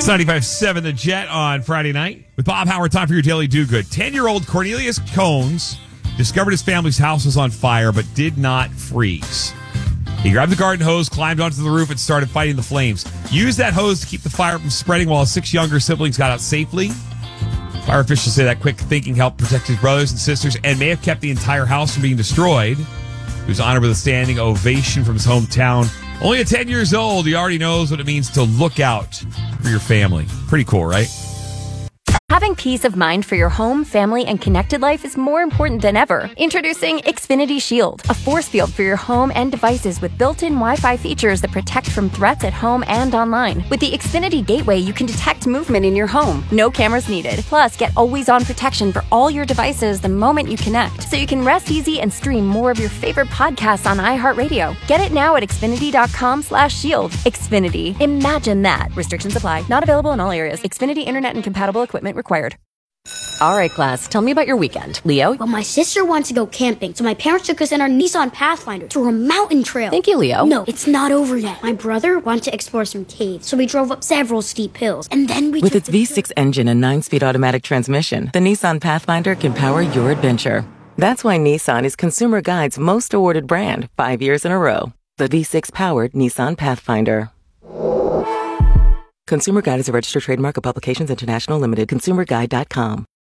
It's 95.7 The Jet on Friday night. With Bob Howard, time for your daily do-good. 10-year-old Cornelius Cones discovered his family's house was on fire but did not freeze. He grabbed the garden hose, climbed onto the roof, and started fighting the flames. Used that hose to keep the fire from spreading while his 6 younger siblings got out safely. Fire officials say that quick thinking helped protect his brothers and sisters and may have kept the entire house from being destroyed. He was honored with a standing ovation from his hometown. Only at 10 years old, he already knows what it means to look out for your family. Pretty cool, right? Having peace of mind for your home, family, and connected life is more important than ever. Introducing Xfinity Shield, a force field for your home and devices with built-in Wi-Fi features that protect from threats at home and online. With the Xfinity Gateway, you can detect movement in your home. No cameras needed. Plus, get always-on protection for all your devices the moment you connect, so you can rest easy and stream more of your favorite podcasts on iHeartRadio. Get it now at Xfinity.com/shield. Xfinity. Imagine that. Restrictions apply. Not available in all areas. Xfinity Internet and compatible equipment required. All right, class, tell me about your weekend. Leo? Well, my sister wanted to go camping, so my parents took us in our Nissan Pathfinder through a mountain trail. Thank you, Leo. No, it's not over yet. My brother wanted to explore some caves, so we drove up several steep hills, and then we With its V6 engine and 9-speed automatic transmission, the Nissan Pathfinder can power your adventure. That's why Nissan is Consumer Guide's most awarded brand 5 years in a row. The V6-powered Nissan Pathfinder. Consumer Guide is a registered trademark of Publications International Limited. ConsumerGuide.com.